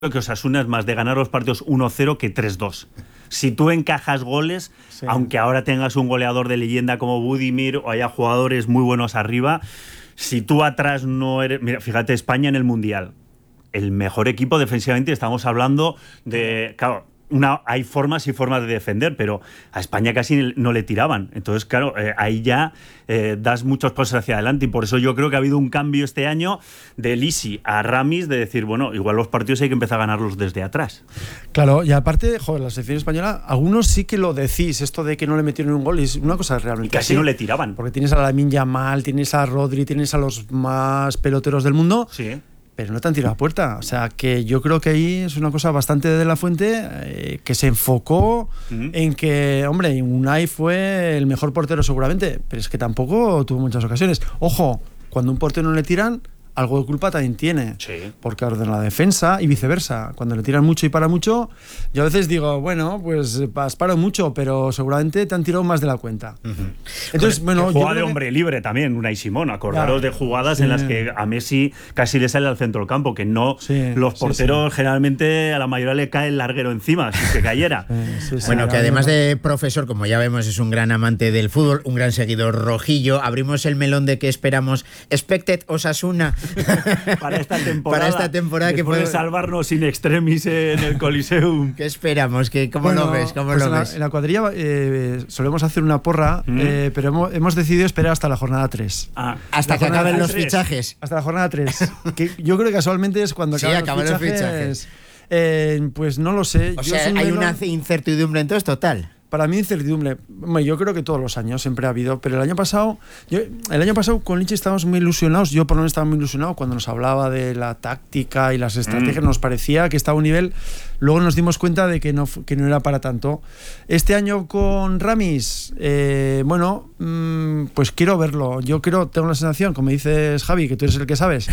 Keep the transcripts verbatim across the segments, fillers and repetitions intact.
que Osasuna es más de ganar los partidos uno cero que tres dos. Si tú encajas goles, sí. aunque ahora tengas un goleador de leyenda como Budimir o haya jugadores muy buenos arriba, si tú atrás no eres... Mira, fíjate, España en el Mundial, el mejor equipo defensivamente, estamos hablando de... Claro, Una, hay formas y formas de defender, pero a España casi no le tiraban. Entonces, claro, eh, ahí ya eh, das muchos pasos hacia adelante y por eso yo creo que ha habido un cambio este año de Lisi a Ramis de decir, bueno, igual los partidos hay que empezar a ganarlos desde atrás. Claro, y aparte, joder, la selección española, algunos sí que lo decís, esto de que no le metieron un gol, es una cosa realmente. Y casi así, no le tiraban. Porque tienes a Lamine Yamal, tienes a Rodri, tienes a los más peloteros del mundo. Sí. Pero no te han tirado a puerta. O sea, que yo creo que ahí es una cosa bastante de la Fuente, eh, que se enfocó uh-huh. en que, hombre, Unai fue el mejor portero seguramente, pero es que tampoco tuvo muchas ocasiones. Ojo, cuando un portero no le tiran, algo de culpa también tiene. Sí. Porque ordena la defensa y viceversa. Cuando le tiran mucho y para mucho, yo a veces digo, bueno, pues paro mucho, pero seguramente te han tirado más de la cuenta. Uh-huh. Entonces, bueno, bueno juega de hombre que... libre también, Unai Simón. Acordaros ya, de jugadas sí. en las que a Messi casi le sale al centro del campo, que no sí, los porteros sí, sí. generalmente a la mayoría le cae el larguero encima, si se cayera. Sí, sí, sí, bueno, que además de profesor, como ya vemos, es un gran amante del fútbol, un gran seguidor rojillo. Abrimos el melón de que esperamos. Expected Osasuna. para esta temporada, para esta temporada que puede salvarnos in extremis en el Coliseum. ¿Qué esperamos? ¿Qué, ¿Cómo bueno, lo ves? ¿Cómo pues lo en, ves? La, en la cuadrilla eh, solemos hacer una porra, mm. eh, pero hemos, hemos decidido esperar hasta la jornada tres. Ah, hasta que acaben los tres. fichajes. Hasta la jornada tres. Que yo creo que casualmente es cuando sí, acaban los fichajes. Los fichajes. Eh, pues no lo sé. O yo sea, hay melón... una incertidumbre entonces total. Para mí incertidumbre, yo creo que todos los años siempre ha habido, pero el año pasado, yo, el año pasado con Lichi estábamos muy ilusionados, yo por lo menos estaba muy ilusionado cuando nos hablaba de la táctica y las estrategias, mm. nos parecía que estaba a un nivel, luego nos dimos cuenta de que no, que no era para tanto. Este año con Ramis, eh, bueno, mmm, pues quiero verlo, yo creo, tengo la sensación, como dices Javi, que tú eres el que sabes,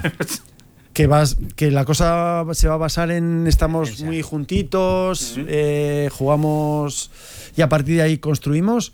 que vas que la cosa se va a basar en estamos muy juntitos, uh-huh. eh, jugamos y a partir de ahí construimos.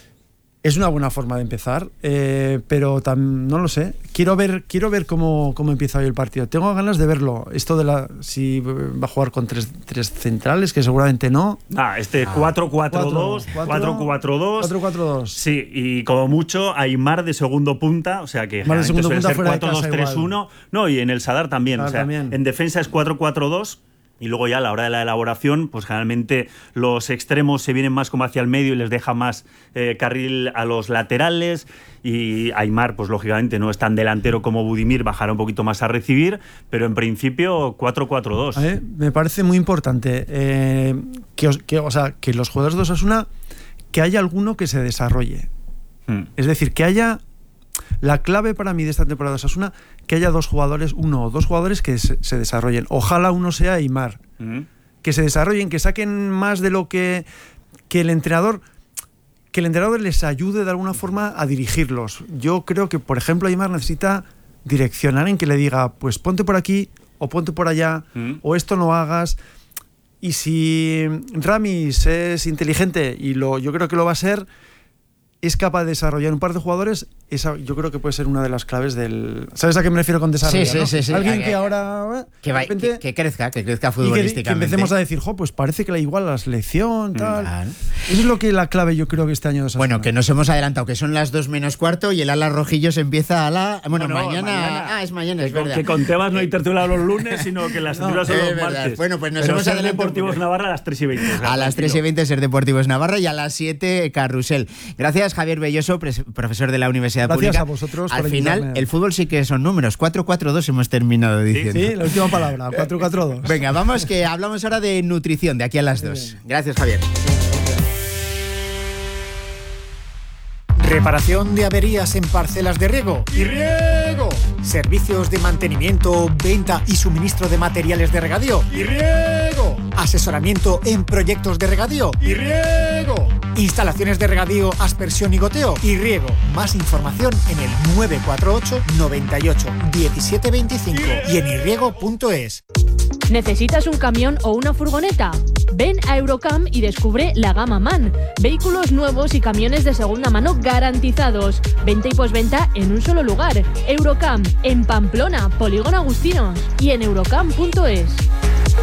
Es una buena forma de empezar, eh, pero tam, no lo sé. Quiero ver, quiero ver cómo, cómo empieza hoy el partido. Tengo ganas de verlo. Esto de la si va a jugar con tres, tres centrales, que seguramente no. Ah, este cuatro cuatro dos, cuatro cuatro dos. cuatro cuatro dos. Sí, y como mucho Aimar de segundo punta, o sea que de segundo punta fuera cuatro dos tres uno. No, y en el Sadar también, claro, o sea, también. En defensa es cuatro cuatro dos. Y luego ya a la hora de la elaboración, pues generalmente los extremos se vienen más como hacia el medio y les deja más eh, carril a los laterales. Y Aimar, pues lógicamente no es tan delantero como Budimir, bajará un poquito más a recibir, pero en principio cuatro cuatro dos. ¿Eh? Me parece muy importante eh, que, que, o sea, que los jugadores de Osasuna, que haya alguno que se desarrolle. Hmm. Es decir, que haya... La clave para mí de esta temporada de Osasuna, que haya dos jugadores, uno o dos jugadores que se, se desarrollen. Ojalá uno sea Aimar. Uh-huh. Que se desarrollen, que saquen más de lo que, que el entrenador, que el entrenador les ayude de alguna forma a dirigirlos. Yo creo que, por ejemplo, Aimar necesita direccionar en que le diga, pues ponte por aquí o ponte por allá, uh-huh. o esto no hagas. Y si Ramis es inteligente, y lo, yo creo que lo va a ser, es capaz de desarrollar un par de jugadores, esa yo creo que puede ser una de las claves del... ¿Sabes a qué me refiero con desarrollo? Sí, sí, ¿no? sí, sí. Alguien que, que ahora... Que, va, repente, que, que crezca, que crezca futbolísticamente. Y que, que empecemos a decir, jo, pues parece que la igual la selección, tal... Claro. Eso es lo que la clave yo creo que este año de Osasuna. Bueno, que nos hemos adelantado, que son las dos menos cuarto y el Ala Rojillos empieza a la... Bueno, no, mañana, mañana... Ah, es mañana, es que, verdad. Que con Tebas no hay tertulia los lunes, sino que las tertulias no, son los verdad. martes. Bueno, pues nos Pero hemos adelantado... Deportivos Navarra a las tres y veinte. O sea, a las tres y veinte Ser Deportivos Navarra y a las siete Carrusel. Gracias, Javier Belloso, profesor de la Universidad Gracias Pública. A vosotros. Al final, invitarme. El fútbol sí que son números. cuatro cuatro dos hemos terminado diciendo. Sí, sí, la última palabra, cuatro cuatro dos. Venga, vamos, que hablamos ahora de nutrición, de aquí a las dos. Gracias, Javier. Reparación de averías en parcelas de riego. ¡Y riego! Servicios de mantenimiento, venta y suministro de materiales de regadío. ¡Y riego! Asesoramiento en proyectos de regadío. ¡Y riego! Instalaciones de regadío, aspersión y goteo. ¡Y riego! Más información en el nueve cuatro ocho, noventa y ocho, diecisiete veinticinco y en irriego punto es. ¿Necesitas un camión o una furgoneta? Ven a Eurocam y descubre la gama MAN. Vehículos nuevos y camiones de segunda mano garantizados. Venta y postventa en un solo lugar. Eurocam, en Pamplona, Polígono Agustinos y en eurocam punto es.